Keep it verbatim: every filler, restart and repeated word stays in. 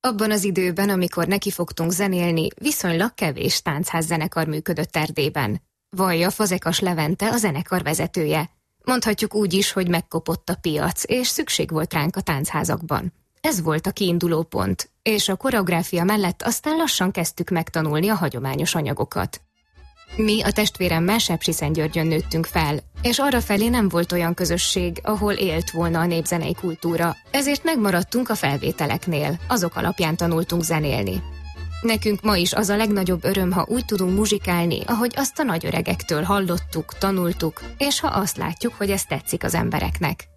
Abban az időben, amikor nekifogtunk zenélni, viszonylag kevés táncházzenekar működött Erdélyben. Vallja Fazekas Levente a zenekar vezetője. Mondhatjuk úgy is, hogy megkopott a piac, és szükség volt ránk a táncházakban. Ez volt a kiinduló pont, és a koreográfia mellett aztán lassan kezdtük megtanulni a hagyományos anyagokat. Mi a testvéremmel Sepsiszentgyörgyön nőttünk fel, és arrafelé nem volt olyan közösség, ahol élt volna a népzenei kultúra, ezért megmaradtunk a felvételeknél, azok alapján tanultunk zenélni. Nekünk ma is az a legnagyobb öröm, ha úgy tudunk muzsikálni, ahogy azt a nagyöregektől hallottuk, tanultuk, és ha azt látjuk, hogy ez tetszik az embereknek.